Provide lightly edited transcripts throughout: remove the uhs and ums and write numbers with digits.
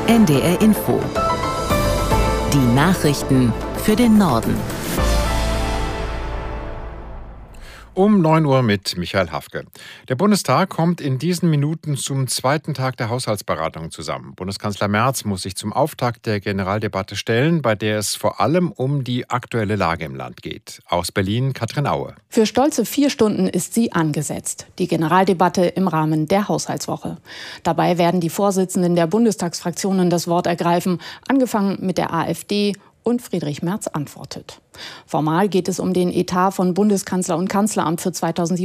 NDR Info. Die Nachrichten für den Norden. Um 9 Uhr mit Michael Hafke. Der Bundestag kommt in diesen Minuten zum zweiten Tag der Haushaltsberatung zusammen. Bundeskanzler Merz muss sich zum Auftakt der Generaldebatte stellen, bei der es vor allem um die aktuelle Lage im Land geht. Aus Berlin Katrin Aue. Für stolze 4 Stunden ist sie angesetzt. Die Generaldebatte im Rahmen der Haushaltswoche. Dabei werden die Vorsitzenden der Bundestagsfraktionen das Wort ergreifen, angefangen mit der AfD. Und Friedrich Merz antwortet. Formal geht es um den Etat von Bundeskanzler und Kanzleramt für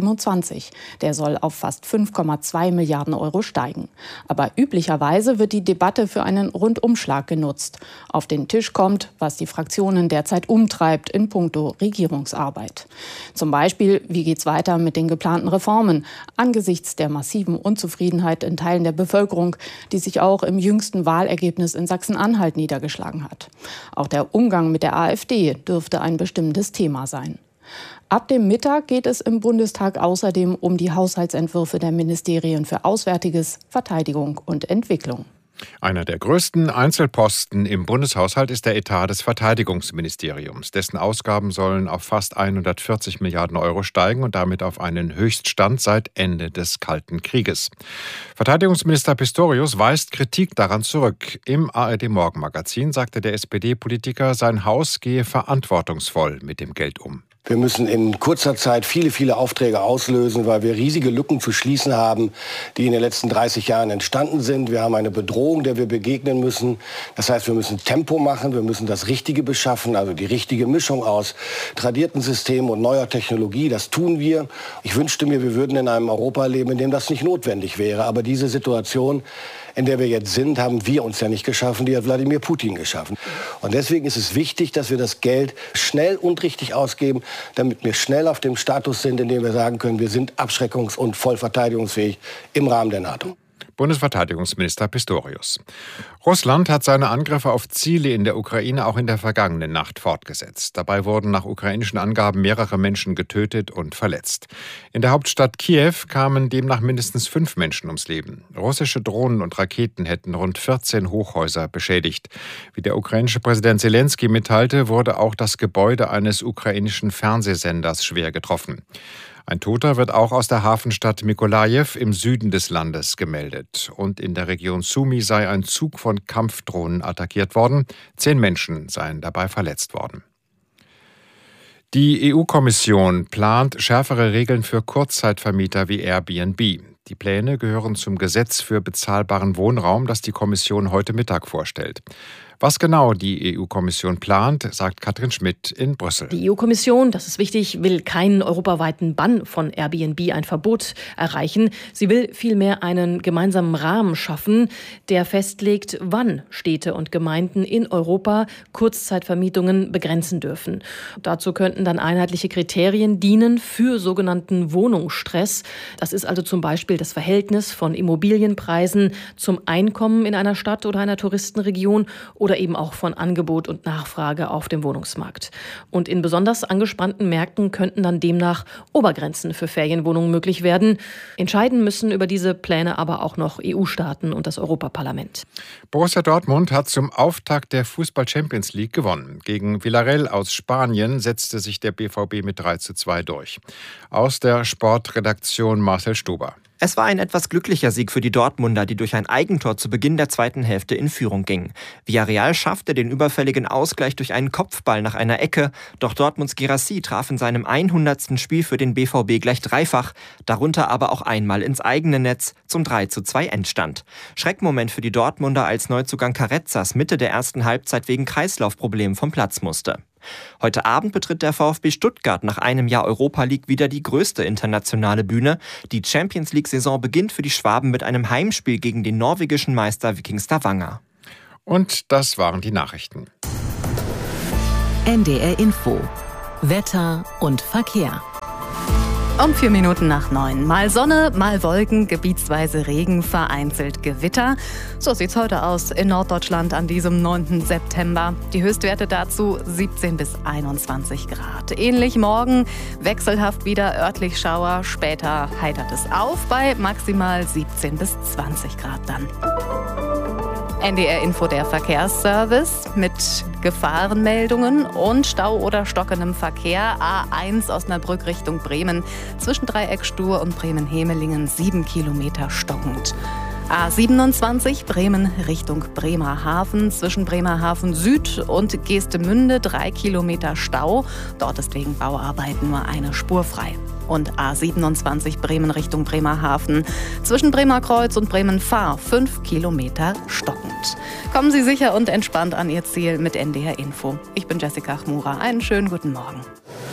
2027. Der soll auf fast 5,2 Milliarden Euro steigen. Aber üblicherweise wird die Debatte für einen Rundumschlag genutzt. Auf den Tisch kommt, was die Fraktionen derzeit umtreibt in puncto Regierungsarbeit. Zum Beispiel, wie geht's weiter mit den geplanten Reformen angesichts der massiven Unzufriedenheit in Teilen der Bevölkerung, die sich auch im jüngsten Wahlergebnis in Sachsen-Anhalt niedergeschlagen hat. Auch der Umgang mit der AfD dürfte ein bestimmtes Thema sein. Ab dem Mittag geht es im Bundestag außerdem um die Haushaltsentwürfe der Ministerien für Auswärtiges, Verteidigung und Entwicklung. Einer der größten Einzelposten im Bundeshaushalt ist der Etat des Verteidigungsministeriums. Dessen Ausgaben sollen auf fast 140 Milliarden Euro steigen und damit auf einen Höchststand seit Ende des Kalten Krieges. Verteidigungsminister Pistorius weist Kritik daran zurück. Im ARD-Morgenmagazin sagte der SPD-Politiker, sein Haus gehe verantwortungsvoll mit dem Geld um. Wir müssen in kurzer Zeit viele Aufträge auslösen, weil wir riesige Lücken zu schließen haben, die in den letzten 30 Jahren entstanden sind. Wir haben eine Bedrohung, der wir begegnen müssen. Das heißt, wir müssen Tempo machen, wir müssen das Richtige beschaffen, also die richtige Mischung aus tradierten Systemen und neuer Technologie. Das tun wir. Ich wünschte mir, wir würden in einem Europa leben, in dem das nicht notwendig wäre. Aber diese Situation, in der wir jetzt sind, haben wir uns ja nicht geschaffen, die hat Wladimir Putin geschaffen. Und deswegen ist es wichtig, dass wir das Geld schnell und richtig ausgeben, damit wir schnell auf dem Status sind, in dem wir sagen können, wir sind abschreckungs- und voll verteidigungsfähig im Rahmen der NATO. Bundesverteidigungsminister Pistorius. Russland hat seine Angriffe auf Ziele in der Ukraine auch in der vergangenen Nacht fortgesetzt. Dabei wurden nach ukrainischen Angaben mehrere Menschen getötet und verletzt. In der Hauptstadt Kiew kamen demnach mindestens 5 Menschen ums Leben. Russische Drohnen und Raketen hätten rund 14 Hochhäuser beschädigt. Wie der ukrainische Präsident Selenskyj mitteilte, wurde auch das Gebäude eines ukrainischen Fernsehsenders schwer getroffen. Ein Toter wird auch aus der Hafenstadt Mykolajiw im Süden des Landes gemeldet. Und in der Region Sumy sei ein Zug von Kampfdrohnen attackiert worden. 10 Menschen seien dabei verletzt worden. Die EU-Kommission plant schärfere Regeln für Kurzzeitvermieter wie Airbnb. Die Pläne gehören zum Gesetz für bezahlbaren Wohnraum, das die Kommission heute Mittag vorstellt. Was genau die EU-Kommission plant, sagt Katrin Schmidt in Brüssel. Die EU-Kommission, das ist wichtig, will keinen europaweiten Bann von Airbnb, ein Verbot erreichen. Sie will vielmehr einen gemeinsamen Rahmen schaffen, der festlegt, wann Städte und Gemeinden in Europa Kurzzeitvermietungen begrenzen dürfen. Dazu könnten dann einheitliche Kriterien dienen für sogenannten Wohnungsstress. Das ist also zum Beispiel das Verhältnis von Immobilienpreisen zum Einkommen in einer Stadt oder einer Touristenregion oder eben auch von Angebot und Nachfrage auf dem Wohnungsmarkt. Und in besonders angespannten Märkten könnten dann demnach Obergrenzen für Ferienwohnungen möglich werden. Entscheiden müssen über diese Pläne aber auch noch EU-Staaten und das Europaparlament. Borussia Dortmund hat zum Auftakt der Fußball-Champions League gewonnen. Gegen Villarreal aus Spanien setzte sich der BVB mit 3:2 durch. Aus der Sportredaktion Marcel Stuber. Es war ein etwas glücklicher Sieg für die Dortmunder, die durch ein Eigentor zu Beginn der zweiten Hälfte in Führung gingen. Villarreal schaffte den überfälligen Ausgleich durch einen Kopfball nach einer Ecke, doch Dortmunds Guirassy traf in seinem 100. Spiel für den BVB gleich dreifach, darunter aber auch einmal ins eigene Netz zum 3:2 Endstand. Schreckmoment für die Dortmunder, als Neuzugang Carrezzas Mitte der ersten Halbzeit wegen Kreislaufproblemen vom Platz musste. Heute Abend betritt der VfB Stuttgart nach einem Jahr Europa League wieder die größte internationale Bühne. Die Champions-League-Saison beginnt für die Schwaben mit einem Heimspiel gegen den norwegischen Meister Viking Stavanger. Und das waren die Nachrichten. NDR Info. Wetter und Verkehr. Um 4 Minuten nach 9. Mal Sonne, mal Wolken, gebietsweise Regen, vereinzelt Gewitter. So sieht's heute aus in Norddeutschland an diesem 9. September. Die Höchstwerte dazu 17 bis 21 Grad. Ähnlich morgen, wechselhaft wieder örtlich Schauer. Später heitert es auf bei maximal 17 bis 20 Grad dann. NDR Info, der Verkehrsservice mit Gefahrenmeldungen und Stau oder stockendem Verkehr. A1 Osnabrück Richtung Bremen zwischen Dreieck-Stur und Bremen-Hemelingen 7 Kilometer stockend. A27 Bremen Richtung Bremerhaven zwischen Bremerhaven Süd und Geestemünde 3 Kilometer Stau. Dort ist wegen Bauarbeiten nur eine Spur frei. Und A27 Bremen Richtung Bremerhaven zwischen Bremerkreuz und Bremen-Fahr 5 Kilometer stockend. Kommen Sie sicher und entspannt an Ihr Ziel mit NDR Info. Ich bin Jessica Chmura. Einen schönen guten Morgen.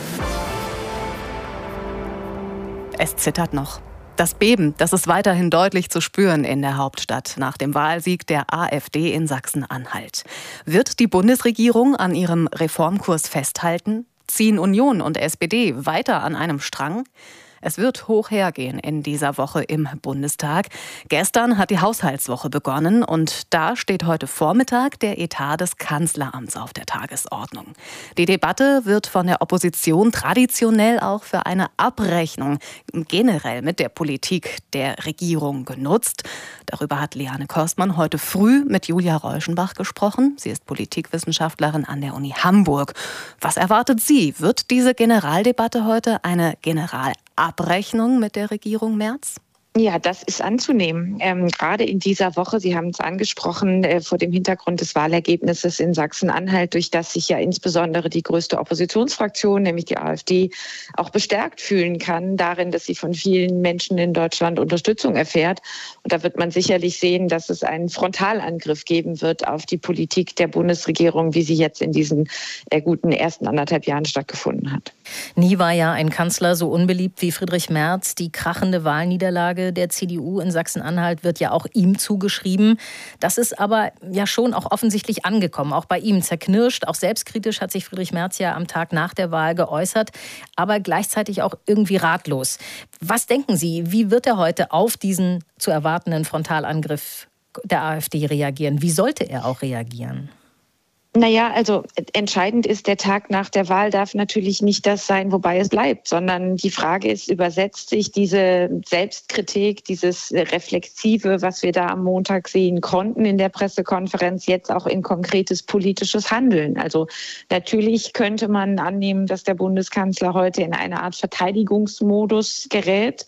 Es zittert noch. Das Beben, das ist weiterhin deutlich zu spüren in der Hauptstadt nach dem Wahlsieg der AfD in Sachsen-Anhalt. Wird die Bundesregierung an ihrem Reformkurs festhalten? Ziehen Union und SPD weiter an einem Strang? Es wird hoch hergehen in dieser Woche im Bundestag. Gestern hat die Haushaltswoche begonnen und da steht heute Vormittag der Etat des Kanzleramts auf der Tagesordnung. Die Debatte wird von der Opposition traditionell auch für eine Abrechnung generell mit der Politik der Regierung genutzt. Darüber hat Liane Korstmann heute früh mit Julia Reuschenbach gesprochen. Sie ist Politikwissenschaftlerin an der Uni Hamburg. Was erwartet sie? Wird diese Generaldebatte heute eine Generalabrechnung mit der Regierung Merz? Ja, das ist anzunehmen. Gerade in dieser Woche, Sie haben es angesprochen, vor dem Hintergrund des Wahlergebnisses in Sachsen-Anhalt, durch das sich ja insbesondere die größte Oppositionsfraktion, nämlich die AfD, auch bestärkt fühlen kann darin, dass sie von vielen Menschen in Deutschland Unterstützung erfährt. Und da wird man sicherlich sehen, dass es einen Frontalangriff geben wird auf die Politik der Bundesregierung, wie sie jetzt in diesen guten ersten 1,5 Jahren stattgefunden hat. Nie war ja ein Kanzler so unbeliebt wie Friedrich Merz. Die krachende Wahlniederlage der CDU in Sachsen-Anhalt wird ja auch ihm zugeschrieben. Das ist aber ja schon auch offensichtlich angekommen, auch bei ihm zerknirscht. Auch selbstkritisch hat sich Friedrich Merz ja am Tag nach der Wahl geäußert, aber gleichzeitig auch irgendwie ratlos. Was denken Sie, wie wird er heute auf diesen zu erwartenden Frontalangriff der AfD reagieren? Wie sollte er auch reagieren? Naja, also entscheidend ist, der Tag nach der Wahl darf natürlich nicht das sein, wobei es bleibt, sondern die Frage ist, übersetzt sich diese Selbstkritik, dieses Reflexive, was wir da am Montag sehen konnten in der Pressekonferenz, jetzt auch in konkretes politisches Handeln? Also natürlich könnte man annehmen, dass der Bundeskanzler heute in eine Art Verteidigungsmodus gerät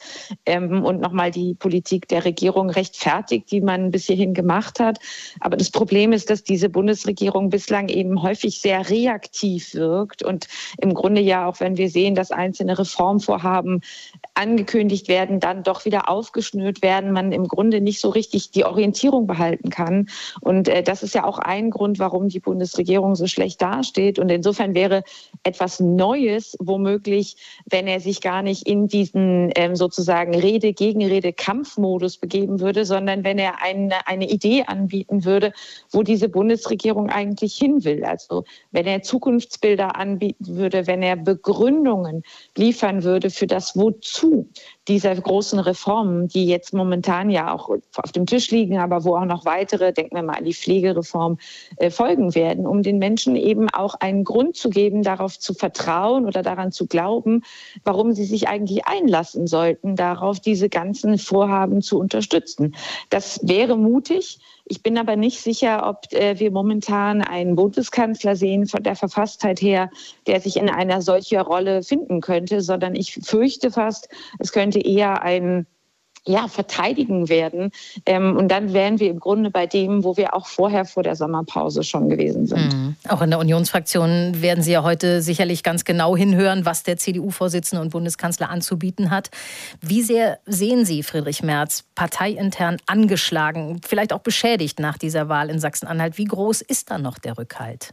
und nochmal die Politik der Regierung rechtfertigt, die man bis hierhin gemacht hat. Aber das Problem ist, dass diese Bundesregierung bislang eben häufig sehr reaktiv wirkt und im Grunde ja auch, wenn wir sehen, dass einzelne Reformvorhaben angekündigt werden, dann doch wieder aufgeschnürt werden, man im Grunde nicht so richtig die Orientierung behalten kann. Und das ist ja auch ein Grund, warum die Bundesregierung so schlecht dasteht. Und insofern wäre etwas Neues womöglich, wenn er sich gar nicht in diesen sozusagen Rede-Gegenrede-Kampfmodus begeben würde, sondern wenn er eine Idee anbieten würde, wo diese Bundesregierung eigentlich hin will. Also wenn er Zukunftsbilder anbieten würde, wenn er Begründungen liefern würde für das Wozu dieser großen Reformen, die jetzt momentan ja auch auf dem Tisch liegen, aber wo auch noch weitere, denken wir mal an die Pflegereform, folgen werden, um den Menschen eben auch einen Grund zu geben, darauf zu vertrauen oder daran zu glauben, warum sie sich eigentlich einlassen sollten, darauf diese ganzen Vorhaben zu unterstützen. Das wäre mutig. Ich bin aber nicht sicher, ob wir momentan einen Bundeskanzler sehen von der Verfasstheit her, der sich in einer solchen Rolle finden könnte, sondern ich fürchte fast, es könnte eher ein Verteidigen werden. Und dann wären wir im Grunde bei dem, wo wir auch vorher vor der Sommerpause schon gewesen sind. Auch in der Unionsfraktion werden Sie ja heute sicherlich ganz genau hinhören, was der CDU-Vorsitzende und Bundeskanzler anzubieten hat. Wie sehr sehen Sie Friedrich Merz parteiintern angeschlagen, vielleicht auch beschädigt nach dieser Wahl in Sachsen-Anhalt? Wie groß ist da noch der Rückhalt?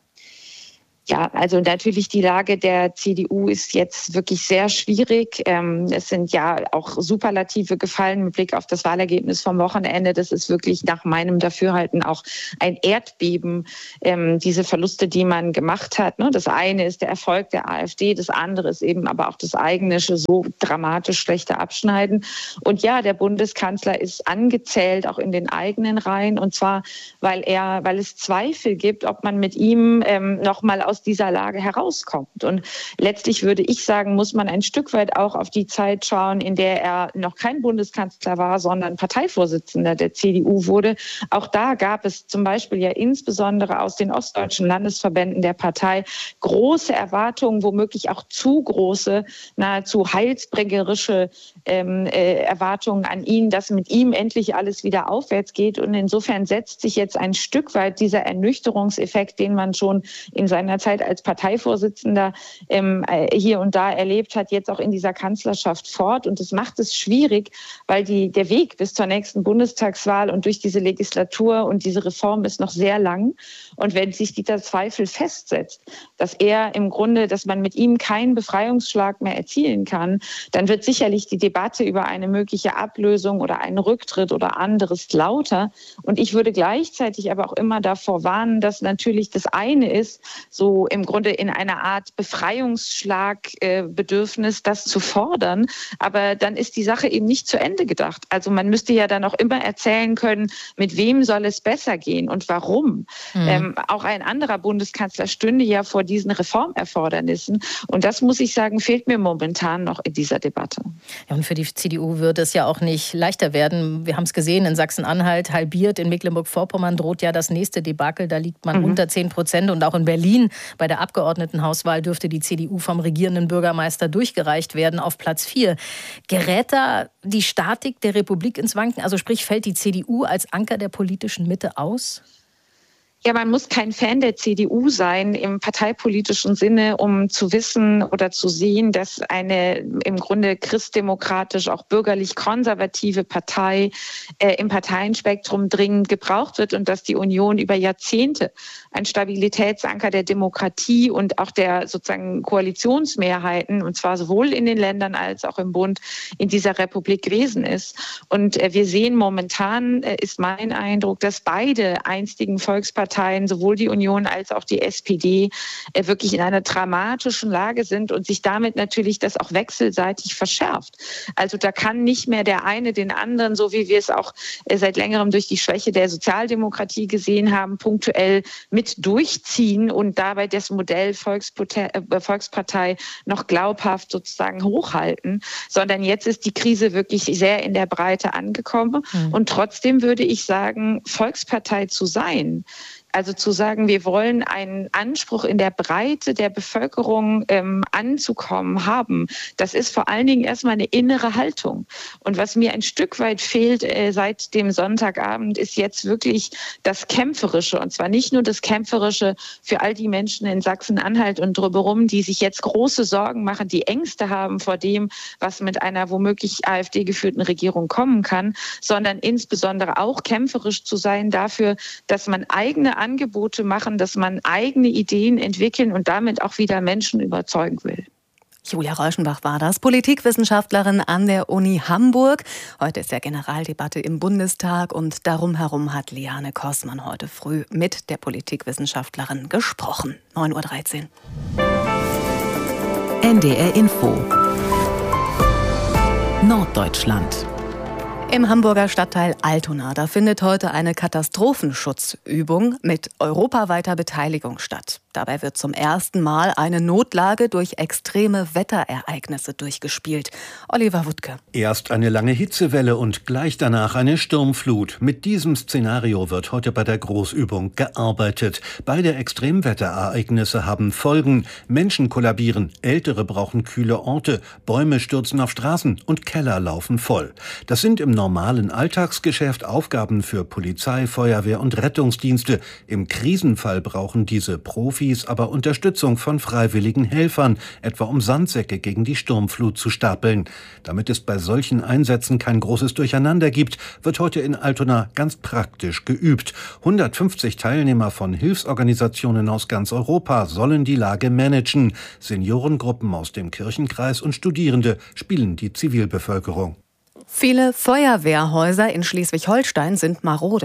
Ja, also natürlich die Lage der CDU ist jetzt wirklich sehr schwierig. Es sind ja auch Superlative gefallen mit Blick auf das Wahlergebnis vom Wochenende. Das ist wirklich nach meinem Dafürhalten auch ein Erdbeben, diese Verluste, die man gemacht hat. Das eine ist der Erfolg der AfD, das andere ist eben aber auch das eigene so dramatisch schlechte Abschneiden. Und ja, der Bundeskanzler ist angezählt, auch in den eigenen Reihen. Und zwar, weil es Zweifel gibt, ob man mit ihm noch mal aus aus dieser Lage herauskommt. Und letztlich würde ich sagen, muss man ein Stück weit auch auf die Zeit schauen, in der er noch kein Bundeskanzler war, sondern Parteivorsitzender der CDU wurde. Auch da gab es zum Beispiel ja insbesondere aus den ostdeutschen Landesverbänden der Partei große Erwartungen, womöglich auch zu große, nahezu heilsbringerische Erwartungen an ihn, dass mit ihm endlich alles wieder aufwärts geht. Und insofern setzt sich jetzt ein Stück weit dieser Ernüchterungseffekt, den man schon in seiner Zeit als Parteivorsitzender hier und da erlebt hat, jetzt auch in dieser Kanzlerschaft fort. Und das macht es schwierig, weil der Weg bis zur nächsten Bundestagswahl und durch diese Legislatur und diese Reform ist noch sehr lang. Und wenn sich dieser Zweifel festsetzt, dass man mit ihm keinen Befreiungsschlag mehr erzielen kann, dann wird sicherlich die Debatte über eine mögliche Ablösung oder einen Rücktritt oder anderes lauter. Und ich würde gleichzeitig aber auch immer davor warnen, dass natürlich das eine ist, so im Grunde in einer Art Befreiungsschlagbedürfnis, das zu fordern. Aber dann ist die Sache eben nicht zu Ende gedacht. Also man müsste ja dann auch immer erzählen können, mit wem soll es besser gehen und warum. Auch ein anderer Bundeskanzler stünde ja vor diesen Reformerfordernissen. Und das, muss ich sagen, fehlt mir momentan noch in dieser Debatte. Ja, und für die CDU wird es ja auch nicht leichter werden. Wir haben es gesehen, in Sachsen-Anhalt halbiert, in Mecklenburg-Vorpommern droht ja das nächste Debakel. Da liegt man unter 10%. Und auch in Berlin bei der Abgeordnetenhauswahl dürfte die CDU vom regierenden Bürgermeister durchgereicht werden auf Platz 4. Gerät da die Statik der Republik ins Wanken? Also sprich, fällt die CDU als Anker der politischen Mitte aus? Ja, man muss kein Fan der CDU sein im parteipolitischen Sinne, um zu wissen oder zu sehen, dass eine im Grunde christdemokratisch, auch bürgerlich-konservative Partei im Parteienspektrum dringend gebraucht wird und dass die Union über Jahrzehnte ein Stabilitätsanker der Demokratie und auch der sozusagen Koalitionsmehrheiten, und zwar sowohl in den Ländern als auch im Bund, in dieser Republik gewesen ist. Und wir sehen momentan, ist mein Eindruck, dass beide einstigen Volksparteien, sowohl die Union als auch die SPD, wirklich in einer dramatischen Lage sind und sich damit natürlich das auch wechselseitig verschärft. Also da kann nicht mehr der eine den anderen, so wie wir es auch seit längerem durch die Schwäche der Sozialdemokratie gesehen haben, punktuell mit durchziehen und dabei das Modell Volkspartei noch glaubhaft sozusagen hochhalten, sondern jetzt ist die Krise wirklich sehr in der Breite angekommen. Und trotzdem würde ich sagen, Volkspartei zu sein, also zu sagen, wir wollen einen Anspruch in der Breite der Bevölkerung anzukommen haben, das ist vor allen Dingen erstmal eine innere Haltung. Und was mir ein Stück weit fehlt seit dem Sonntagabend, ist jetzt wirklich das Kämpferische. Und zwar nicht nur das Kämpferische für all die Menschen in Sachsen-Anhalt und drumherum, die sich jetzt große Sorgen machen, die Ängste haben vor dem, was mit einer womöglich AfD-geführten Regierung kommen kann, sondern insbesondere auch kämpferisch zu sein dafür, dass man eigene Angebote machen, dass man eigene Ideen entwickeln und damit auch wieder Menschen überzeugen will. Julia Reuschenbach war das, Politikwissenschaftlerin an der Uni Hamburg. Heute ist ja Generaldebatte im Bundestag und darum herum hat Liane Kossmann heute früh mit der Politikwissenschaftlerin gesprochen. 9:13 Uhr. NDR Info. Norddeutschland. Im Hamburger Stadtteil Altona, da findet heute eine Katastrophenschutzübung mit europaweiter Beteiligung statt. Dabei wird zum ersten Mal eine Notlage durch extreme Wetterereignisse durchgespielt. Oliver Wuttke. Erst eine lange Hitzewelle und gleich danach eine Sturmflut. Mit diesem Szenario wird heute bei der Großübung gearbeitet. Beide Extremwetterereignisse haben Folgen. Menschen kollabieren, Ältere brauchen kühle Orte, Bäume stürzen auf Straßen und Keller laufen voll. Das sind im normalen Alltagsgeschäft Aufgaben für Polizei, Feuerwehr und Rettungsdienste. Im Krisenfall brauchen diese Profis aber Unterstützung von freiwilligen Helfern, etwa um Sandsäcke gegen die Sturmflut zu stapeln. Damit es bei solchen Einsätzen kein großes Durcheinander gibt, wird heute in Altona ganz praktisch geübt. 150 Teilnehmer von Hilfsorganisationen aus ganz Europa sollen die Lage managen. Seniorengruppen aus dem Kirchenkreis und Studierende spielen die Zivilbevölkerung. Viele Feuerwehrhäuser in Schleswig-Holstein sind marode.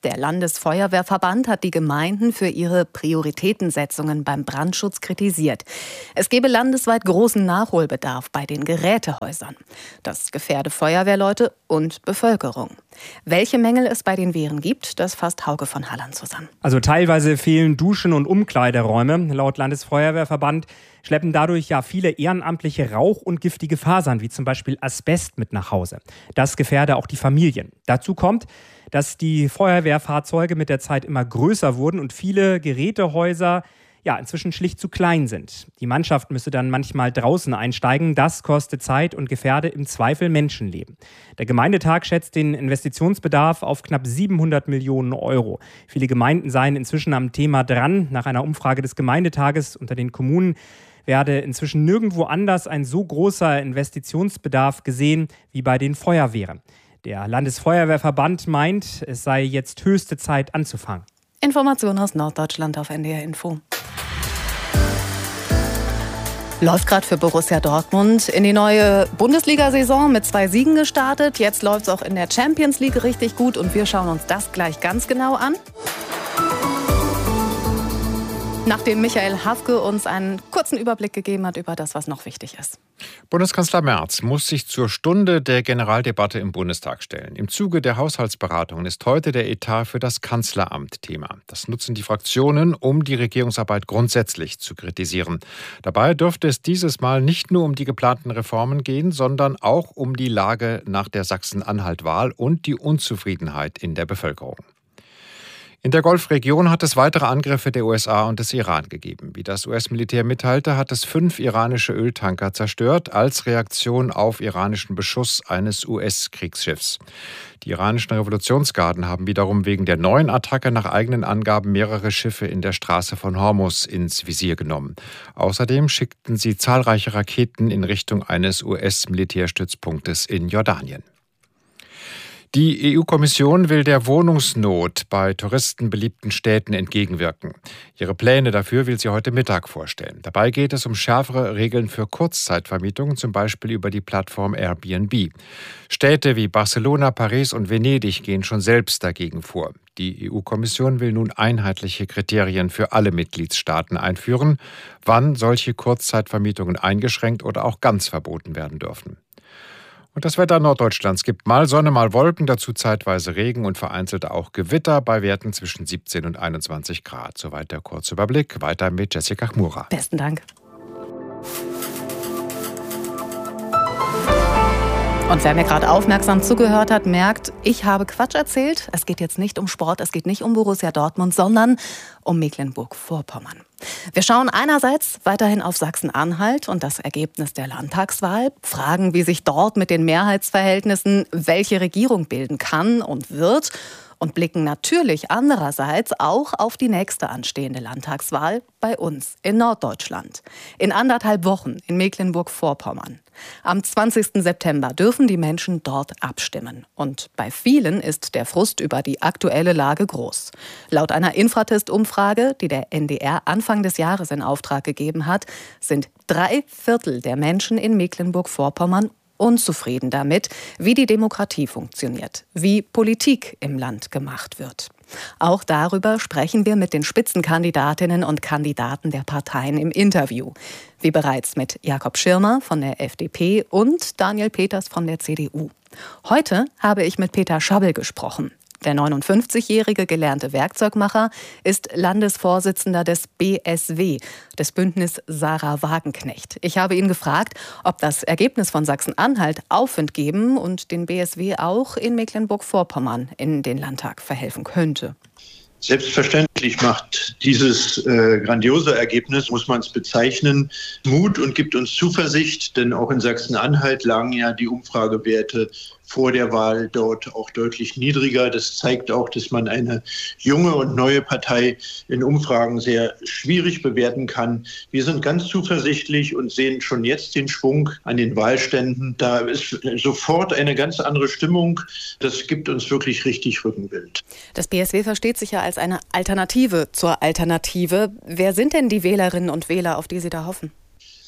Der Landesfeuerwehrverband hat die Gemeinden für ihre Prioritätensetzungen beim Brandschutz kritisiert. Es gebe landesweit großen Nachholbedarf bei den Gerätehäusern. Das gefährde Feuerwehrleute und Bevölkerung. Welche Mängel es bei den Wehren gibt, das fasst Hauke von Halland zusammen. Also teilweise fehlen Duschen und Umkleideräume. Laut Landesfeuerwehrverband schleppen dadurch ja viele ehrenamtliche Rauch- und giftige Fasern, wie zum Beispiel Asbest, mit nach Hause. Das gefährde auch die Familien. Dazu kommt, dass die Feuerwehrfahrzeuge mit der Zeit immer größer wurden und viele Gerätehäuser inzwischen schlicht zu klein sind. Die Mannschaft müsse dann manchmal draußen einsteigen. Das kostet Zeit und gefährde im Zweifel Menschenleben. Der Gemeindetag schätzt den Investitionsbedarf auf knapp 700 Millionen Euro. Viele Gemeinden seien inzwischen am Thema dran. Nach einer Umfrage des Gemeindetages unter den Kommunen werde inzwischen nirgendwo anders ein so großer Investitionsbedarf gesehen wie bei den Feuerwehren. Der Landesfeuerwehrverband meint, es sei jetzt höchste Zeit anzufangen. Informationen aus Norddeutschland auf NDR Info. Läuft gerade für Borussia Dortmund in die neue Bundesliga-Saison mit 2 Siegen gestartet. Jetzt läuft es auch in der Champions League richtig gut und wir schauen uns das gleich ganz genau an. Nachdem Michael Hafke uns einen kurzen Überblick gegeben hat über das, was noch wichtig ist. Bundeskanzler Merz muss sich zur Stunde der Generaldebatte im Bundestag stellen. Im Zuge der Haushaltsberatungen ist heute der Etat für das Kanzleramt Thema. Das nutzen die Fraktionen, um die Regierungsarbeit grundsätzlich zu kritisieren. Dabei dürfte es dieses Mal nicht nur um die geplanten Reformen gehen, sondern auch um die Lage nach der Sachsen-Anhalt-Wahl und die Unzufriedenheit in der Bevölkerung. In der Golfregion hat es weitere Angriffe der USA und des Iran gegeben. Wie das US-Militär mitteilte, hat es 5 iranische Öltanker zerstört, als Reaktion auf iranischen Beschuss eines US-Kriegsschiffs. Die iranischen Revolutionsgarden haben wiederum wegen der neuen Attacke nach eigenen Angaben mehrere Schiffe in der Straße von Hormuz ins Visier genommen. Außerdem schickten sie zahlreiche Raketen in Richtung eines US-Militärstützpunktes in Jordanien. Die EU-Kommission will der Wohnungsnot bei touristenbeliebten Städten entgegenwirken. Ihre Pläne dafür will sie heute Mittag vorstellen. Dabei geht es um schärfere Regeln für Kurzzeitvermietungen, zum Beispiel über die Plattform Airbnb. Städte wie Barcelona, Paris und Venedig gehen schon selbst dagegen vor. Die EU-Kommission will nun einheitliche Kriterien für alle Mitgliedstaaten einführen, wann solche Kurzzeitvermietungen eingeschränkt oder auch ganz verboten werden dürfen. Und das Wetter Norddeutschlands gibt mal Sonne, mal Wolken, dazu zeitweise Regen und vereinzelt auch Gewitter bei Werten zwischen 17 und 21 Grad. Soweit der Kurzüberblick. Weiter mit Jessica Chmura. Besten Dank. Und wer mir gerade aufmerksam zugehört hat, merkt, ich habe Quatsch erzählt. Es geht jetzt nicht um Sport, es geht nicht um Borussia Dortmund, sondern um Mecklenburg-Vorpommern. Wir schauen einerseits weiterhin auf Sachsen-Anhalt und das Ergebnis der Landtagswahl, fragen, wie sich dort mit den Mehrheitsverhältnissen welche Regierung bilden kann und wird, und blicken natürlich andererseits auch auf die nächste anstehende Landtagswahl bei uns in Norddeutschland. In 1,5 Wochen in Mecklenburg-Vorpommern. Am 20. September dürfen die Menschen dort abstimmen. Und bei vielen ist der Frust über die aktuelle Lage groß. Laut einer Infratest-Umfrage, die der NDR Anfang des Jahres in Auftrag gegeben hat, sind 3/4 der Menschen in Mecklenburg-Vorpommern unzufrieden damit, wie die Demokratie funktioniert, wie Politik im Land gemacht wird. Auch darüber sprechen wir mit den Spitzenkandidatinnen und Kandidaten der Parteien im Interview. Wie bereits mit Jakob Schirmer von der FDP und Daniel Peters von der CDU. Heute habe ich mit Peter Schabbel gesprochen. Der 59-jährige gelernte Werkzeugmacher ist Landesvorsitzender des BSW, des Bündnis Sarah Wagenknecht. Ich habe ihn gefragt, ob das Ergebnis von Sachsen-Anhalt Aufwind geben und den BSW auch in Mecklenburg-Vorpommern in den Landtag verhelfen könnte. Selbstverständlich macht dieses grandiose Ergebnis, muss man es bezeichnen, Mut und gibt uns Zuversicht, denn auch in Sachsen-Anhalt lagen ja die Umfragewerte vor der Wahl dort auch deutlich niedriger. Das zeigt auch, dass man eine junge und neue Partei in Umfragen sehr schwierig bewerten kann. Wir sind ganz zuversichtlich und sehen schon jetzt den Schwung an den Wahlständen. Da ist sofort eine ganz andere Stimmung. Das gibt uns wirklich richtig Rückenwind. Das BSW versteht sich ja als eine Alternative zur Alternative. Wer sind denn die Wählerinnen und Wähler, auf die Sie da hoffen?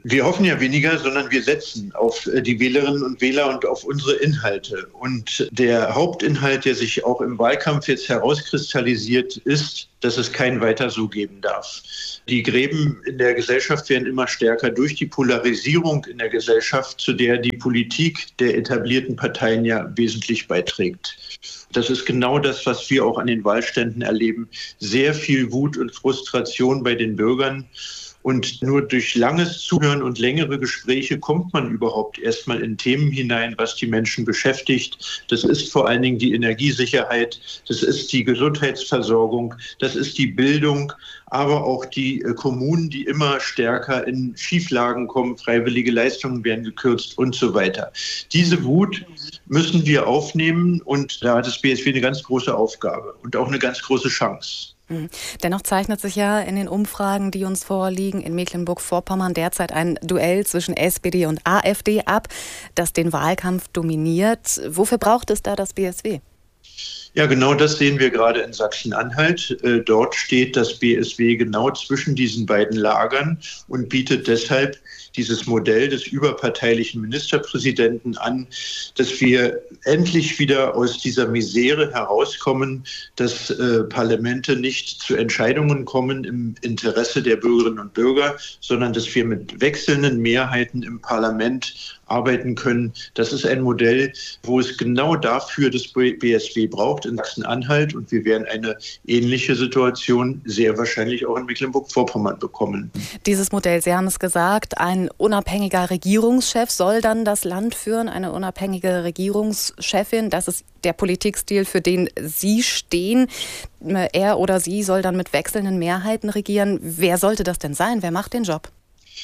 Wir hoffen ja weniger, sondern wir setzen auf die Wählerinnen und Wähler und auf unsere Inhalte. Und der Hauptinhalt, der sich auch im Wahlkampf jetzt herauskristallisiert, ist, dass es kein Weiter so geben darf. Die Gräben in der Gesellschaft werden immer stärker durch die Polarisierung in der Gesellschaft, zu der die Politik der etablierten Parteien ja wesentlich beiträgt. Das ist genau das, was wir auch an den Wahlständen erleben. Sehr viel Wut und Frustration bei den Bürgern. Und nur durch langes Zuhören und längere Gespräche kommt man überhaupt erstmal in Themen hinein, was die Menschen beschäftigt. Das ist vor allen Dingen die Energiesicherheit, das ist die Gesundheitsversorgung, das ist die Bildung, aber auch die Kommunen, die immer stärker in Schieflagen kommen, freiwillige Leistungen werden gekürzt und so weiter. Diese Wut müssen wir aufnehmen und da hat das BSW eine ganz große Aufgabe und auch eine ganz große Chance. Dennoch zeichnet sich ja in den Umfragen, die uns vorliegen, in Mecklenburg-Vorpommern derzeit ein Duell zwischen SPD und AfD ab, das den Wahlkampf dominiert. Wofür braucht es da das BSW? Ja, genau das sehen wir gerade in Sachsen-Anhalt. Dort steht das BSW genau zwischen diesen beiden Lagern und bietet deshalb dieses Modell des überparteilichen Ministerpräsidenten an, dass wir endlich wieder aus dieser Misere herauskommen, dass Parlamente nicht zu Entscheidungen kommen im Interesse der Bürgerinnen und Bürger, sondern dass wir mit wechselnden Mehrheiten im Parlament arbeiten können. Das ist ein Modell, wo es genau dafür das BSW braucht in Sachsen-Anhalt und wir werden eine ähnliche Situation sehr wahrscheinlich auch in Mecklenburg-Vorpommern bekommen. Dieses Modell, Sie haben es gesagt, ein unabhängiger Regierungschef soll dann das Land führen, eine unabhängige Regierungschefin. Das ist der Politikstil, für den Sie stehen. Er oder sie soll dann mit wechselnden Mehrheiten regieren. Wer sollte das denn sein? Wer macht den Job?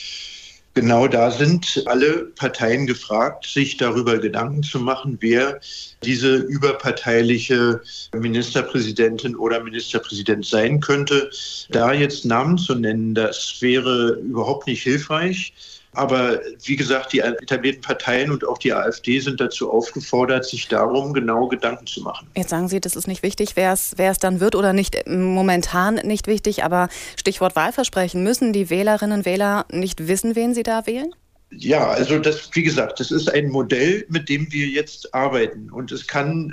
Genau da sind alle Parteien gefragt, sich darüber Gedanken zu machen, wer diese überparteiliche Ministerpräsidentin oder Ministerpräsident sein könnte. Da jetzt Namen zu nennen, das wäre überhaupt nicht hilfreich. Aber wie gesagt, die etablierten Parteien und auch die AfD sind dazu aufgefordert, sich darum genau Gedanken zu machen. Jetzt sagen Sie, das ist nicht wichtig, wer es dann wird oder nicht, momentan nicht wichtig. Aber Stichwort Wahlversprechen, müssen die Wählerinnen und Wähler nicht wissen, wen sie da wählen? Ja, also das, wie gesagt, das ist ein Modell, mit dem wir jetzt arbeiten. Und es kann,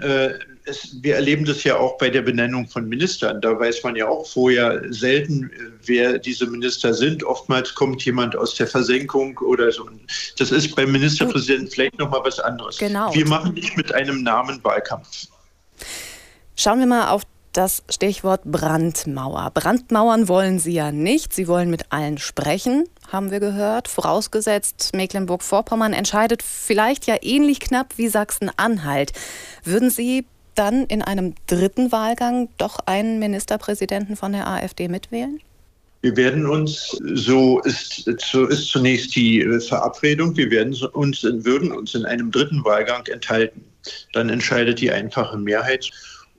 wir erleben das ja auch bei der Benennung von Ministern. Da weiß man ja auch vorher selten, wer diese Minister sind. Oftmals kommt jemand aus der Versenkung oder so. Das ist beim Ministerpräsidenten vielleicht nochmal was anderes. Genau. Wir machen nicht mit einem Namen Wahlkampf. Schauen wir mal auf das Stichwort Brandmauer. Brandmauern wollen Sie ja nicht. Sie wollen mit allen sprechen, haben wir gehört. Vorausgesetzt, Mecklenburg-Vorpommern entscheidet vielleicht ja ähnlich knapp wie Sachsen-Anhalt. Würden Sie dann in einem dritten Wahlgang doch einen Ministerpräsidenten von der AfD mitwählen? Wir werden uns, so ist zunächst die Verabredung, wir würden uns in einem dritten Wahlgang enthalten. Dann entscheidet die einfache Mehrheit.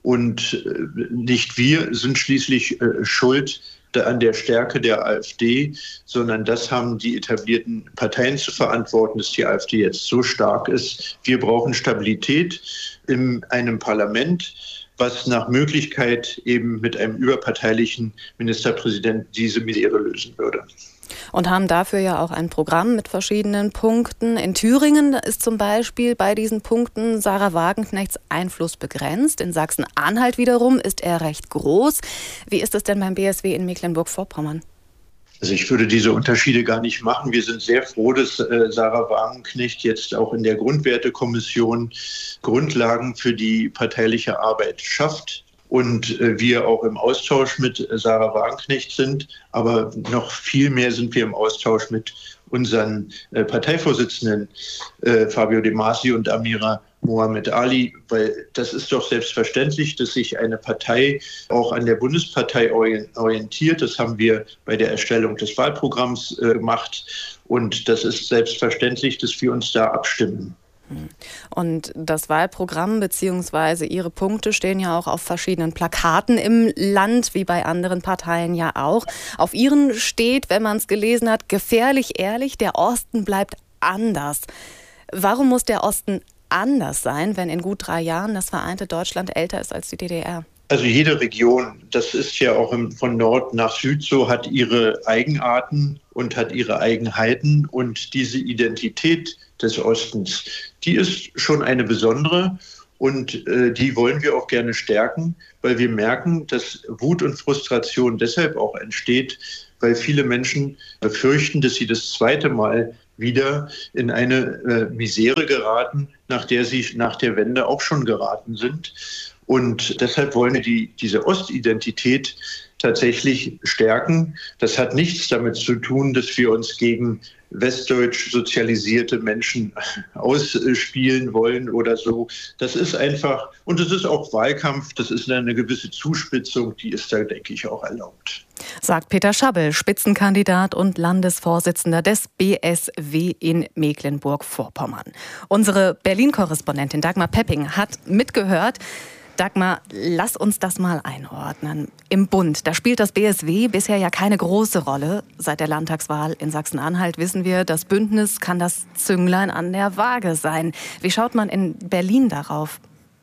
Und nicht wir sind schließlich schuld an der Stärke der AfD, sondern das haben die etablierten Parteien zu verantworten, dass die AfD jetzt so stark ist. Wir brauchen Stabilität in einem Parlament, was nach Möglichkeit eben mit einem überparteilichen Ministerpräsidenten diese Misere lösen würde. Und haben dafür ja auch ein Programm mit verschiedenen Punkten. In Thüringen ist zum Beispiel bei diesen Punkten Sarah Wagenknechts Einfluss begrenzt. In Sachsen-Anhalt wiederum ist er recht groß. Wie ist es denn beim BSW in Mecklenburg-Vorpommern? Also ich würde diese Unterschiede gar nicht machen. Wir sind sehr froh, dass Sarah Wagenknecht jetzt auch in der Grundwertekommission Grundlagen für die parteiliche Arbeit schafft. Und wir auch im Austausch mit Sarah Wagenknecht sind. Aber noch viel mehr sind wir im Austausch mit unseren Parteivorsitzenden Fabio De Masi und Amira Mohamed Ali. Weil das ist doch selbstverständlich, dass sich eine Partei auch an der Bundespartei orientiert. Das haben wir bei der Erstellung des Wahlprogramms gemacht. Und das ist selbstverständlich, dass wir uns da abstimmen. Und das Wahlprogramm bzw. Ihre Punkte stehen ja auch auf verschiedenen Plakaten im Land, wie bei anderen Parteien ja auch. Auf Ihren steht, wenn man es gelesen hat, gefährlich ehrlich, der Osten bleibt anders. Warum muss der Osten anders sein, wenn in gut 3 Jahren das vereinte Deutschland älter ist als die DDR? Also jede Region, das ist ja auch von Nord nach Süd so, hat ihre Eigenarten und hat ihre Eigenheiten. Und diese Identität des Ostens, die ist schon eine besondere. Und die wollen wir auch gerne stärken, weil wir merken, dass Wut und Frustration deshalb auch entsteht, weil viele Menschen befürchten, dass sie das zweite Mal wieder in eine Misere geraten, nach der sie nach der Wende auch schon geraten sind. Und deshalb wollen wir diese Ostidentität tatsächlich stärken. Das hat nichts damit zu tun, dass wir uns gegen westdeutsch sozialisierte Menschen ausspielen wollen oder so. Das ist einfach, und es ist auch Wahlkampf, das ist eine gewisse Zuspitzung, die ist da, denke ich, auch erlaubt. Sagt Peter Schabbel, Spitzenkandidat und Landesvorsitzender des BSW in Mecklenburg-Vorpommern. Unsere Berlin-Korrespondentin Dagmar Pepping hat mitgehört. Dagmar, lass uns das mal einordnen. Im Bund, da spielt das BSW bisher ja keine große Rolle. Seit der Landtagswahl in Sachsen-Anhalt wissen wir, das Bündnis kann das Zünglein an der Waage sein. Wie schaut man in Berlin darauf?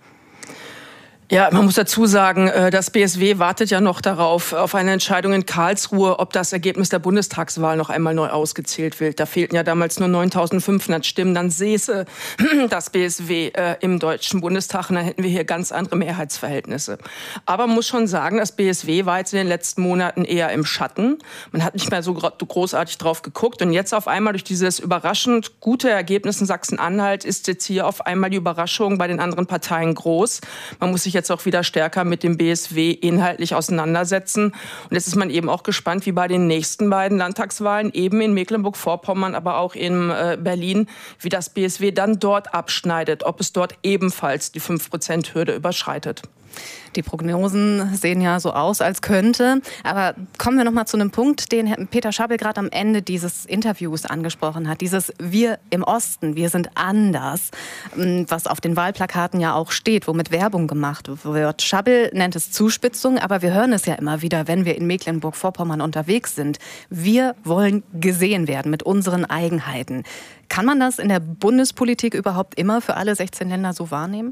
Ja, man muss dazu sagen, das BSW wartet ja noch darauf, auf eine Entscheidung in Karlsruhe, ob das Ergebnis der Bundestagswahl noch einmal neu ausgezählt wird. Da fehlten ja damals nur 9.500 Stimmen. Dann säße das BSW im Deutschen Bundestag und dann hätten wir hier ganz andere Mehrheitsverhältnisse. Aber man muss schon sagen, das BSW war jetzt in den letzten Monaten eher im Schatten. Man hat nicht mehr so großartig drauf geguckt. Und jetzt auf einmal durch dieses überraschend gute Ergebnis in Sachsen-Anhalt ist jetzt hier auf einmal die Überraschung bei den anderen Parteien groß. Man muss sich jetzt auch wieder stärker mit dem BSW inhaltlich auseinandersetzen. Und jetzt ist man eben auch gespannt, wie bei den nächsten beiden Landtagswahlen, eben in Mecklenburg-Vorpommern, aber auch in Berlin, wie das BSW dann dort abschneidet, ob es dort ebenfalls die 5%-Hürde überschreitet. Die Prognosen sehen ja so aus, als könnte. Aber kommen wir noch mal zu einem Punkt, den Peter Schabbel gerade am Ende dieses Interviews angesprochen hat. Dieses Wir im Osten, wir sind anders, was auf den Wahlplakaten ja auch steht, womit Werbung gemacht wird. Schabbel nennt es Zuspitzung, aber wir hören es ja immer wieder, wenn wir in Mecklenburg-Vorpommern unterwegs sind. Wir wollen gesehen werden mit unseren Eigenheiten. Kann man das in der Bundespolitik überhaupt immer für alle 16 Länder so wahrnehmen?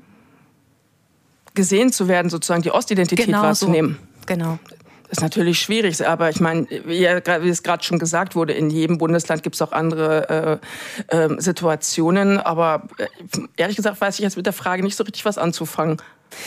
Gesehen zu werden, sozusagen die Ostidentität wahrzunehmen. So. Genau. Das ist natürlich schwierig, aber ich meine, wie es gerade schon gesagt wurde, in jedem Bundesland gibt es auch andere Situationen. Aber ehrlich gesagt weiß ich jetzt mit der Frage nicht so richtig was anzufangen.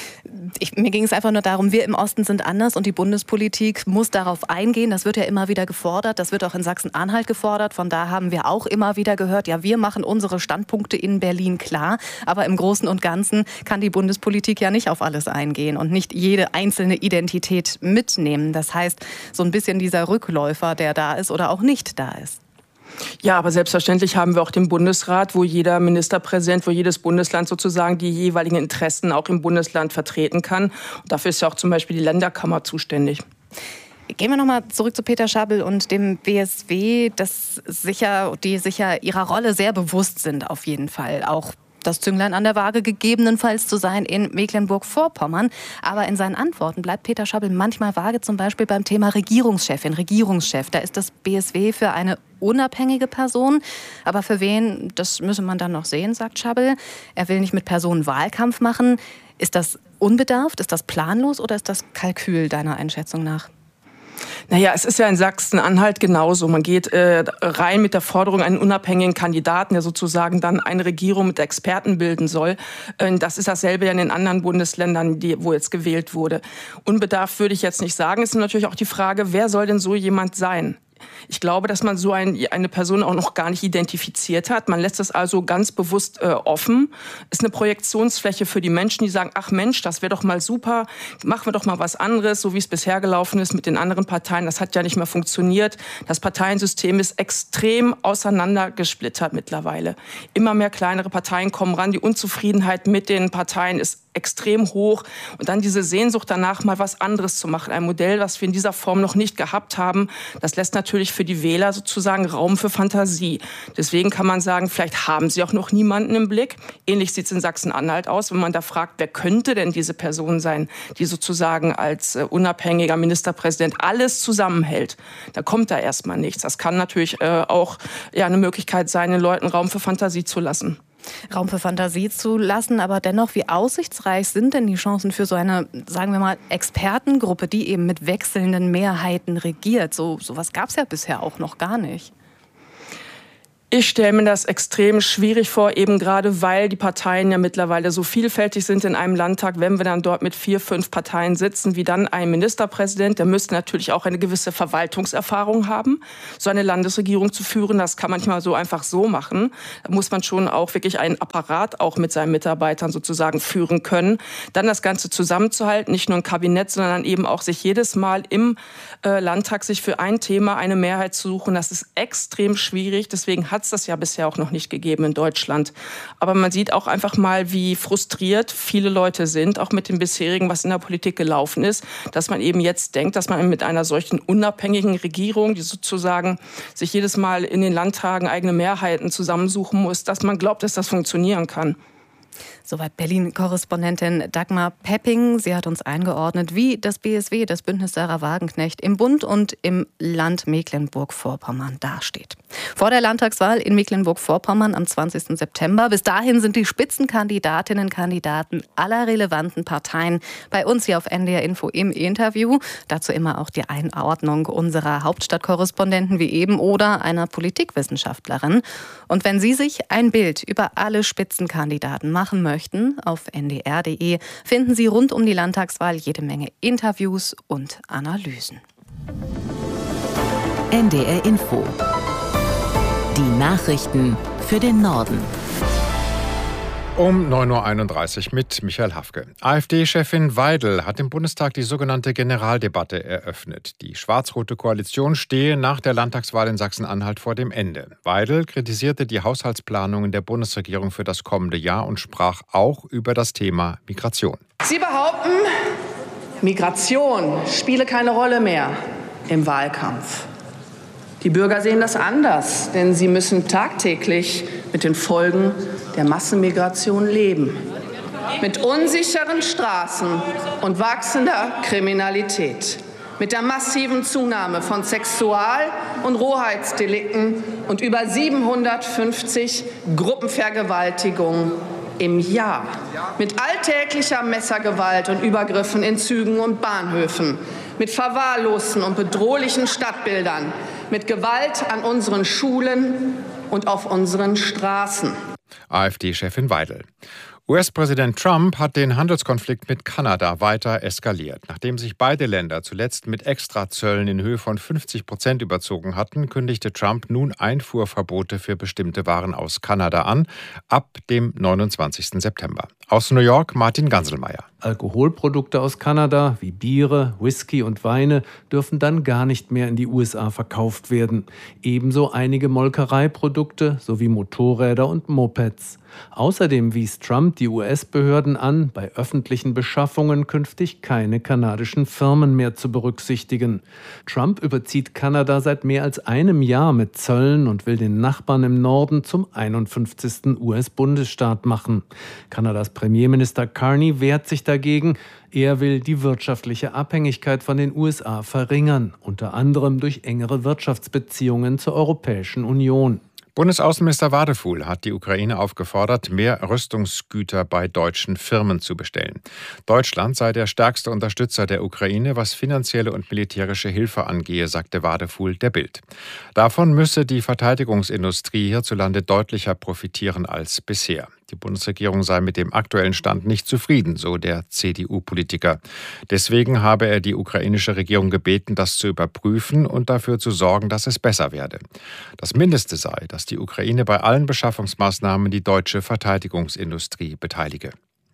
Mir ging es einfach nur darum, wir im Osten sind anders und die Bundespolitik muss darauf eingehen. Das wird ja immer wieder gefordert, das wird auch in Sachsen-Anhalt gefordert. Von da haben wir auch immer wieder gehört, ja, wir machen unsere Standpunkte in Berlin klar. Aber im Großen und Ganzen kann die Bundespolitik ja nicht auf alles eingehen und nicht jede einzelne Identität mitnehmen. Das heißt, so ein bisschen dieser Rückläufer, der da ist oder auch nicht da ist. Ja, aber selbstverständlich haben wir auch den Bundesrat, wo jeder Ministerpräsident, wo jedes Bundesland sozusagen die jeweiligen Interessen auch im Bundesland vertreten kann. Und dafür ist ja auch zum Beispiel die Länderkammer zuständig. Gehen wir nochmal zurück zu Peter Schabbel und dem BSW, die sicher ihrer Rolle sehr bewusst sind auf jeden Fall. Auch das Zünglein an der Waage gegebenenfalls zu sein in Mecklenburg-Vorpommern. Aber in seinen Antworten bleibt Peter Schabbel manchmal vage, zum Beispiel beim Thema Regierungschefin, Regierungschef. Da ist das BSW für eine unabhängige Person. Aber für wen, das müsse man dann noch sehen, sagt Schabbel. Er will nicht mit Personen Wahlkampf machen. Ist das unbedarft, ist das planlos oder ist das Kalkül deiner Einschätzung nach? Naja, es ist ja in Sachsen-Anhalt genauso. Man geht rein mit der Forderung, einen unabhängigen Kandidaten, der sozusagen dann eine Regierung mit Experten bilden soll. Das ist dasselbe ja in den anderen Bundesländern, wo jetzt gewählt wurde. Unbedarft würde ich jetzt nicht sagen. Es ist natürlich auch die Frage, wer soll denn so jemand sein? Ich glaube, dass man so eine Person auch noch gar nicht identifiziert hat. Man lässt das also ganz bewusst offen. Ist eine Projektionsfläche für die Menschen, die sagen, ach Mensch, das wäre doch mal super, machen wir doch mal was anderes, so wie es bisher gelaufen ist mit den anderen Parteien. Das hat ja nicht mehr funktioniert. Das Parteiensystem ist extrem auseinandergesplittert mittlerweile. Immer mehr kleinere Parteien kommen ran. Die Unzufriedenheit mit den Parteien ist extrem hoch. Und dann diese Sehnsucht danach, mal was anderes zu machen. Ein Modell, was wir in dieser Form noch nicht gehabt haben, das lässt natürlich für die Wähler sozusagen Raum für Fantasie. Deswegen kann man sagen, vielleicht haben sie auch noch niemanden im Blick. Ähnlich sieht es in Sachsen-Anhalt aus, wenn man da fragt, wer könnte denn diese Person sein, die sozusagen als unabhängiger Ministerpräsident alles zusammenhält. Da kommt da erstmal nichts. Das kann natürlich auch eine Möglichkeit sein, den Leuten Raum für Fantasie zu lassen. Raum für Fantasie zu lassen, aber dennoch, wie aussichtsreich sind denn die Chancen für so eine, sagen wir mal, Expertengruppe, die eben mit wechselnden Mehrheiten regiert? Sowas gab es ja bisher auch noch gar nicht. Ich stelle mir das extrem schwierig vor, eben gerade weil die Parteien ja mittlerweile so vielfältig sind in einem Landtag. Wenn wir dann dort mit 4, 5 Parteien sitzen, wie dann ein Ministerpräsident, der müsste natürlich auch eine gewisse Verwaltungserfahrung haben, so eine Landesregierung zu führen. Das kann manchmal so einfach so machen. Da muss man schon auch wirklich einen Apparat auch mit seinen Mitarbeitern sozusagen führen können. Dann das Ganze zusammenzuhalten, nicht nur ein Kabinett, sondern eben auch sich jedes Mal im Landtag sich für ein Thema eine Mehrheit zu suchen. Das ist extrem schwierig. Deswegen hat es das ja bisher auch noch nicht gegeben in Deutschland. Aber man sieht auch einfach mal, wie frustriert viele Leute sind, auch mit dem bisherigen, was in der Politik gelaufen ist, dass man eben jetzt denkt, dass man mit einer solchen unabhängigen Regierung, die sozusagen sich jedes Mal in den Landtagen eigene Mehrheiten zusammensuchen muss, dass man glaubt, dass das funktionieren kann. Soweit Berlin-Korrespondentin Dagmar Pepping. Sie hat uns eingeordnet, wie das BSW, das Bündnis Sarah Wagenknecht, im Bund und im Land Mecklenburg-Vorpommern dasteht. Vor der Landtagswahl in Mecklenburg-Vorpommern am 20. September. Bis dahin sind die Spitzenkandidatinnen und Kandidaten aller relevanten Parteien bei uns hier auf NDR Info im Interview. Dazu immer auch die Einordnung unserer Hauptstadtkorrespondenten wie eben oder einer Politikwissenschaftlerin. Und wenn Sie sich ein Bild über alle Spitzenkandidaten machen möchten, auf ndr.de finden Sie rund um die Landtagswahl jede Menge Interviews und Analysen. NDR Info. Die Nachrichten für den Norden. Um 9.31 Uhr mit Michael Hafke. AfD-Chefin Weidel hat im Bundestag die sogenannte Generaldebatte eröffnet. Die schwarz-rote Koalition stehe nach der Landtagswahl in Sachsen-Anhalt vor dem Ende. Weidel kritisierte die Haushaltsplanungen der Bundesregierung für das kommende Jahr und sprach auch über das Thema Migration. Sie behaupten, Migration spiele keine Rolle mehr im Wahlkampf. Die Bürger sehen das anders, denn sie müssen tagtäglich mit den Folgen der Massenmigration leben. Mit unsicheren Straßen und wachsender Kriminalität. Mit der massiven Zunahme von Sexual- und Rohheitsdelikten und über 750 Gruppenvergewaltigungen im Jahr. Mit alltäglicher Messergewalt und Übergriffen in Zügen und Bahnhöfen. Mit verwahrlosten und bedrohlichen Stadtbildern. Mit Gewalt an unseren Schulen und auf unseren Straßen. AfD-Chefin Weidel. US-Präsident Trump hat den Handelskonflikt mit Kanada weiter eskaliert. Nachdem sich beide Länder zuletzt mit Extrazöllen in Höhe von 50% überzogen hatten, kündigte Trump nun Einfuhrverbote für bestimmte Waren aus Kanada an, ab dem 29. September. Aus New York Martin Ganselmeier. Alkoholprodukte aus Kanada wie Biere, Whisky und Weine dürfen dann gar nicht mehr in die USA verkauft werden. Ebenso einige Molkereiprodukte sowie Motorräder und Mopeds. Außerdem wies Trump die US-Behörden an, bei öffentlichen Beschaffungen künftig keine kanadischen Firmen mehr zu berücksichtigen. Trump überzieht Kanada seit mehr als einem Jahr mit Zöllen und will den Nachbarn im Norden zum 51. US-Bundesstaat machen. Kanadas Premierminister Carney wehrt sich dagegen. Er will die wirtschaftliche Abhängigkeit von den USA verringern, unter anderem durch engere Wirtschaftsbeziehungen zur Europäischen Union. Bundesaußenminister Wadefuhl hat die Ukraine aufgefordert, mehr Rüstungsgüter bei deutschen Firmen zu bestellen. Deutschland sei der stärkste Unterstützer der Ukraine, was finanzielle und militärische Hilfe angehe, sagte Wadefuhl der Bild. Davon müsse die Verteidigungsindustrie hierzulande deutlicher profitieren als bisher. Die Bundesregierung sei mit dem aktuellen Stand nicht zufrieden, so der CDU-Politiker. Deswegen habe er die ukrainische Regierung gebeten, das zu überprüfen und dafür zu sorgen, dass es besser werde. Das Mindeste sei, dass die Ukraine bei allen Beschaffungsmaßnahmen die deutsche Verteidigungsindustrie beteilige.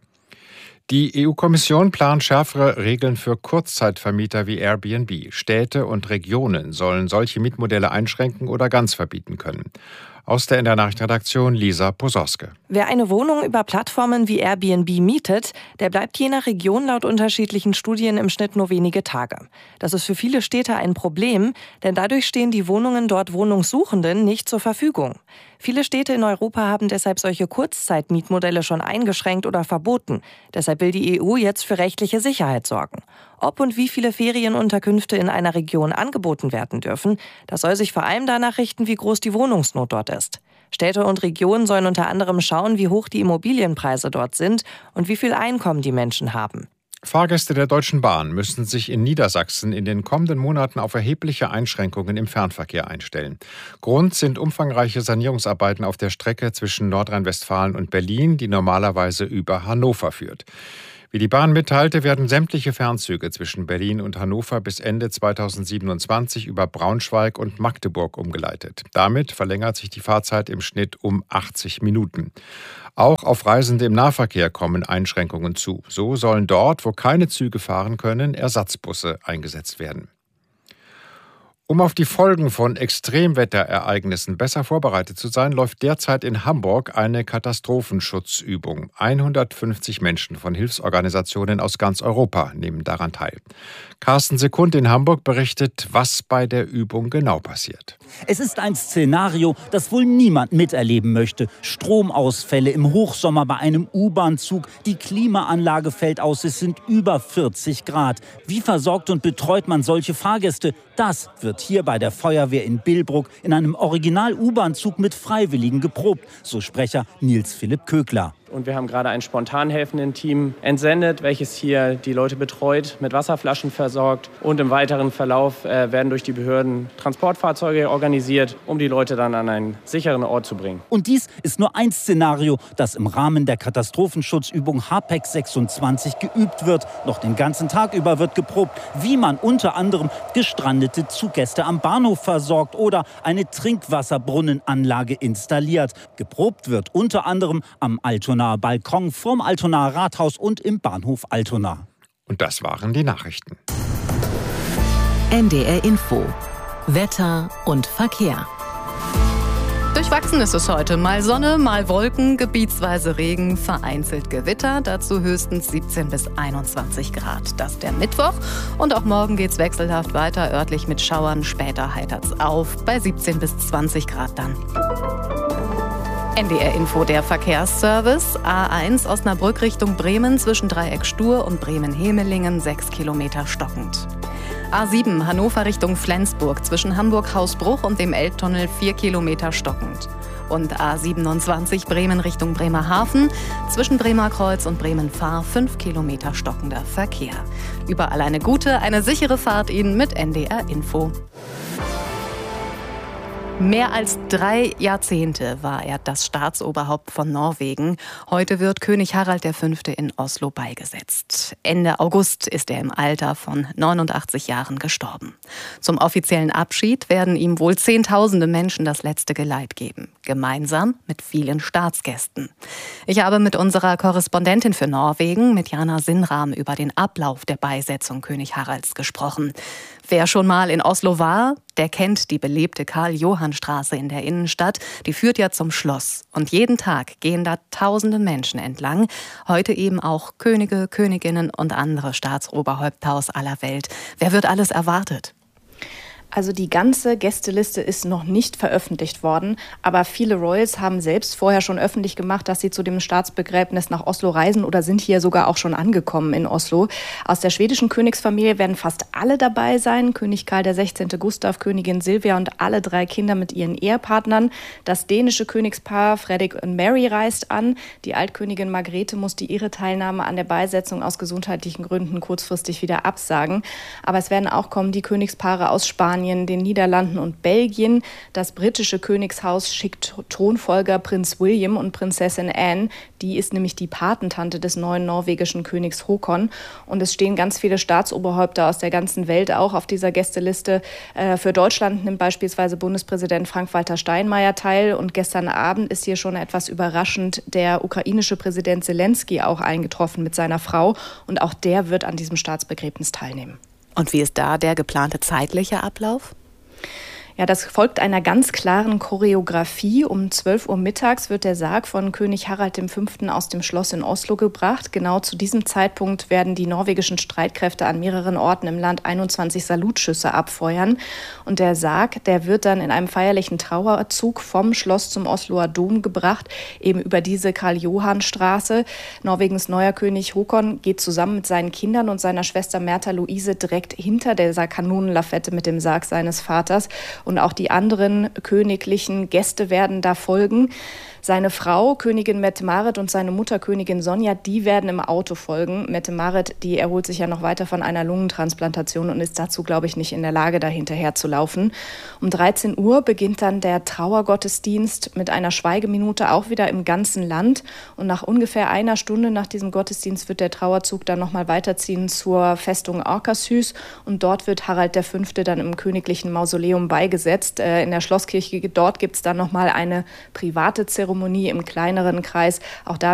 Die EU-Kommission plant schärfere Regeln für Kurzzeitvermieter wie Airbnb. Städte und Regionen sollen solche Mietmodelle einschränken oder ganz verbieten können. Aus der NDR-Nachrichtenredaktion Lisa Posorske. Wer eine Wohnung über Plattformen wie Airbnb mietet, der bleibt je nach Region laut unterschiedlichen Studien im Schnitt nur wenige Tage. Das ist für viele Städte ein Problem, denn dadurch stehen die Wohnungen dort Wohnungssuchenden nicht zur Verfügung. Viele Städte in Europa haben deshalb solche Kurzzeitmietmodelle schon eingeschränkt oder verboten. Deshalb will die EU jetzt für rechtliche Sicherheit sorgen. Ob und wie viele Ferienunterkünfte in einer Region angeboten werden dürfen, das soll sich vor allem danach richten, wie groß die Wohnungsnot dort ist. Städte und Regionen sollen unter anderem schauen, wie hoch die Immobilienpreise dort sind und wie viel Einkommen die Menschen haben. Fahrgäste der Deutschen Bahn müssen sich in Niedersachsen in den kommenden Monaten auf erhebliche Einschränkungen im Fernverkehr einstellen. Grund sind umfangreiche Sanierungsarbeiten auf der Strecke zwischen Nordrhein-Westfalen und Berlin, die normalerweise über Hannover führt. Wie die Bahn mitteilte, werden sämtliche Fernzüge zwischen Berlin und Hannover bis Ende 2027 über Braunschweig und Magdeburg umgeleitet. Damit verlängert sich die Fahrzeit im Schnitt um 80 Minuten. Auch auf Reisende im Nahverkehr kommen Einschränkungen zu. So sollen dort, wo keine Züge fahren können, Ersatzbusse eingesetzt werden. Um auf die Folgen von Extremwetterereignissen besser vorbereitet zu sein, läuft derzeit in Hamburg eine Katastrophenschutzübung. 150 Menschen von Hilfsorganisationen aus ganz Europa nehmen daran teil. Carsten Sekund in Hamburg berichtet, was bei der Übung genau passiert. Es ist ein Szenario, das wohl niemand miterleben möchte. Stromausfälle im Hochsommer bei einem U-Bahn-Zug. Die Klimaanlage fällt aus, es sind über 40 Grad. Wie versorgt und betreut man solche Fahrgäste? Das wird hier bei der Feuerwehr in Billbrook in einem Original-U-Bahn-Zug mit Freiwilligen geprobt, so Sprecher Nils Philipp Kögler. Und wir haben gerade ein spontan helfenden Team entsendet, welches hier die Leute betreut, mit Wasserflaschen versorgt. Und im weiteren Verlauf werden durch die Behörden Transportfahrzeuge organisiert, um die Leute dann an einen sicheren Ort zu bringen. Und dies ist nur ein Szenario, das im Rahmen der Katastrophenschutzübung HPEC 26 geübt wird. Noch den ganzen Tag über wird geprobt, wie man unter anderem gestrandete Zuggäste am Bahnhof versorgt oder eine Trinkwasserbrunnenanlage installiert. Geprobt wird unter anderem am Altonaer Balkon, vorm Altonaer Rathaus und im Bahnhof Altona. Und das waren die Nachrichten. NDR Info. Wetter und Verkehr. Durchwachsen ist es heute. Mal Sonne, mal Wolken, gebietsweise Regen, vereinzelt Gewitter. Dazu höchstens 17 bis 21 Grad. Das ist der Mittwoch. Und auch morgen geht's wechselhaft weiter, örtlich mit Schauern. Später heitert's auf, bei 17 bis 20 Grad dann. NDR Info, der Verkehrsservice. A1 Osnabrück Richtung Bremen zwischen Dreieck Stur und Bremen-Hemelingen 6 Kilometer stockend. A7 Hannover Richtung Flensburg zwischen Hamburg-Hausbruch und dem Elbtunnel 4 Kilometer stockend. Und A27 Bremen Richtung Bremerhaven zwischen Bremerkreuz und Bremen-Fahr 5 Kilometer stockender Verkehr. Überall eine gute, eine sichere Fahrt Ihnen mit NDR Info. Mehr als 3 Jahrzehnte war er das Staatsoberhaupt von Norwegen. Heute wird König Harald V. in Oslo beigesetzt. Ende August ist er im Alter von 89 Jahren gestorben. Zum offiziellen Abschied werden ihm wohl Zehntausende Menschen das letzte Geleit geben. Gemeinsam mit vielen Staatsgästen. Ich habe mit unserer Korrespondentin für Norwegen, mit Jana Sinnram, über den Ablauf der Beisetzung König Haralds gesprochen. Wer schon mal in Oslo war, der kennt die belebte Karl-Johann-Straße in der Innenstadt. Die führt ja zum Schloss. Und jeden Tag gehen da tausende Menschen entlang. Heute eben auch Könige, Königinnen und andere Staatsoberhäupter aus aller Welt. Wer wird alles erwartet? Also die ganze Gästeliste ist noch nicht veröffentlicht worden, aber viele Royals haben selbst vorher schon öffentlich gemacht, dass sie zu dem Staatsbegräbnis nach Oslo reisen oder sind hier sogar auch schon angekommen in Oslo. Aus der schwedischen Königsfamilie werden fast alle dabei sein. König Karl XVI. Gustav, Königin Silvia und alle 3 Kinder mit ihren Ehepartnern. Das dänische Königspaar Fredrik und Mary reist an. Die Altkönigin Margrethe musste ihre Teilnahme an der Beisetzung aus gesundheitlichen Gründen kurzfristig wieder absagen. Aber es werden auch kommen die Königspaare aus Spanien, den Niederlanden und Belgien. Das britische Königshaus schickt Thronfolger Prinz William und Prinzessin Anne. Die ist nämlich die Patentante des neuen norwegischen Königs Håkon. Und es stehen ganz viele Staatsoberhäupter aus der ganzen Welt auch auf dieser Gästeliste. Für Deutschland nimmt beispielsweise Bundespräsident Frank-Walter Steinmeier teil. Und gestern Abend ist hier schon etwas überraschend der ukrainische Präsident Zelensky auch eingetroffen mit seiner Frau. Und auch der wird an diesem Staatsbegräbnis teilnehmen. Und wie ist da der geplante zeitliche Ablauf? Ja, das folgt einer ganz klaren Choreografie. Um 12 Uhr mittags wird der Sarg von König Harald V. aus dem Schloss in Oslo gebracht. Genau zu diesem Zeitpunkt werden die norwegischen Streitkräfte an mehreren Orten im Land 21 Salutschüsse abfeuern. Und der Sarg, der wird dann in einem feierlichen Trauerzug vom Schloss zum Osloer Dom gebracht, eben über diese Karl-Johann-Straße. Norwegens neuer König Håkon geht zusammen mit seinen Kindern und seiner Schwester Märtha Louise direkt hinter dieser Kanonenlafette mit dem Sarg seines Vaters. Und auch die anderen königlichen Gäste werden da folgen. Seine Frau, Königin Mette-Marit, und seine Mutter, Königin Sonja, die werden im Auto folgen. Mette-Marit, die erholt sich ja noch weiter von einer Lungentransplantation und ist dazu, glaube ich, nicht in der Lage, da hinterher zu laufen. Um 13 Uhr beginnt dann der Trauergottesdienst mit einer Schweigeminute, auch wieder im ganzen Land. Und nach ungefähr einer Stunde nach diesem Gottesdienst wird der Trauerzug dann nochmal weiterziehen zur Festung Akershus. Und dort wird Harald V. dann im königlichen Mausoleum beigesetzt. In der Schlosskirche, dort gibt es dann nochmal eine private Zeremonie im kleineren Kreis. Auch da